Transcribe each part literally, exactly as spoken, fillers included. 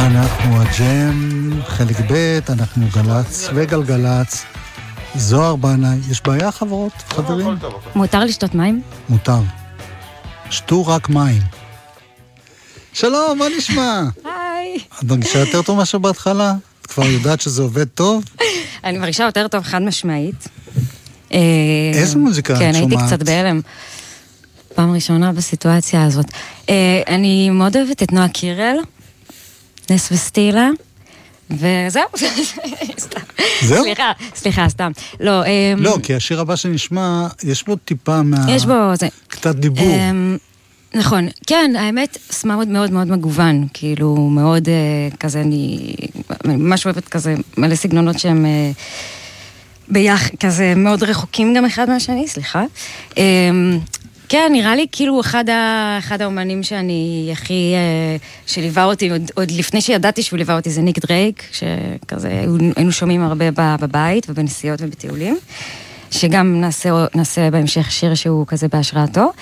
אנחנו הג'ם, חלק ב', אנחנו גלץ וגלגלץ. זוהר בנאי, יש בעיה חברות, חברים? מותר לשתות מים? מותר. שתו רק מים. שלום, מה נשמע? היי. את מרגישה יותר טוב מאשר בהתחלה? את כבר יודעת שזה עובד טוב? אני מרגישה יותר טוב חד משמעית. איזה מוזיקה את כן, שומעת? הייתי קצת בהלם. פעם ראשונה בסיטואציה הזאת. אני מאוד אוהבת את נועה קירל, נס וסטילה, וזהו. זהו? סליחה, סליחה, סתם. לא, לא, כי השיר הבא שנשמע, יש בו טיפה מה... יש בו, זה... קצת דיבור. נכון, כן, האמת, סמאוד מאוד מאוד מגוון, כאילו, מאוד כזה, אני ממש אוהבת כזה, מלא סגנונות שהם ביח, כזה מאוד רחוקים גם אחד מהשני, סליחה. כן, נראה לי כאילו אחד, ה, אחד האומנים שאני הכי, שליווה אותי, עוד, עוד לפני שידעתי שהוא ליווה אותי, זה ניק דרייק, שכזה היינו שומעים הרבה בבית ובנסיעות ובטיולים, שגם נעשה, נעשה בהמשך שיר שהוא כזה בהשראתו.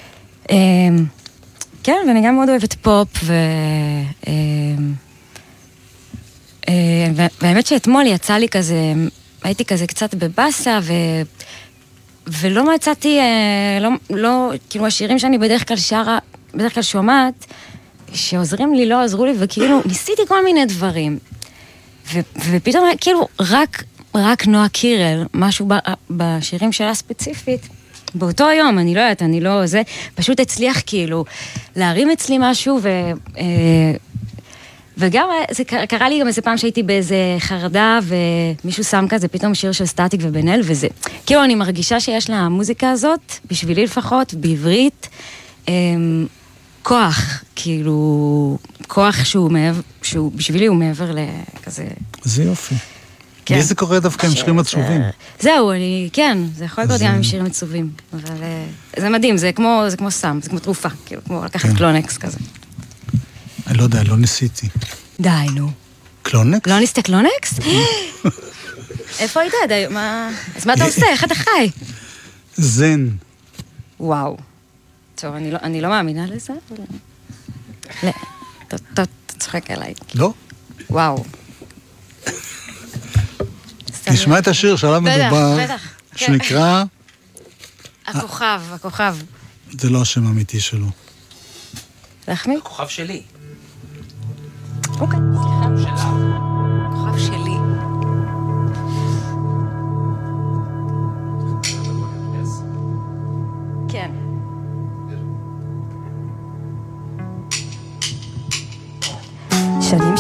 כן, ואני גם מאוד אוהבת פופ, ו... והאמת שאתמול יצא לי כזה, הייתי כזה קצת בבאסה, ו... ולא מצאתי, לא, לא, כאילו השירים שאני בדרך כלל שרה, בדרך כלל שומעת, שעוזרים לי, לא עזרו לי, וכאילו ניסיתי כל מיני דברים. ו... ופתאום כאילו רק, רק נועה קירל, משהו ב... בשירים שלה ספציפית, באותו יום, אני לא יודעת, אני לא, זה פשוט הצליח כאילו להרים אצלי משהו, ו, וגם זה קרה לי גם איזה פעם שהייתי באיזה חרדה, ומישהו שם כזה פתאום שיר של סטטיק ובן אל, וזה, כאילו אני מרגישה שיש לה המוזיקה הזאת, בשבילי לפחות, בעברית, כוח, כאילו, כוח שהוא מעבר, שהוא בשבילי הוא מעבר לכזה... זה יופי. לי זה קורה דווקא עם שירים עצובים. זהו, אני, כן, זה יכול להיות גם עם שירים עצובים, אבל זה מדהים, זה כמו סם, זה כמו תרופה, כאילו, כמו לקחת קלונקס כזה. אני לא יודע, לא ניסיתי. די, נו. קלונקס? לא ניסית קלונקס? איפה היית? אז מה אתה עושה? איך אתה חי? זן. וואו. טוב, אני לא מאמינה לזה, אבל... אתה צוחק עליי. לא? וואו. נשמע את השיר שעליו מדובר, שנקרא... הכוכב, הכוכב. זה לא השם האמיתי שלו. לחמי? הכוכב שלי. אוקיי, סליחה. שלה. הכוכב שלי. כן. שנים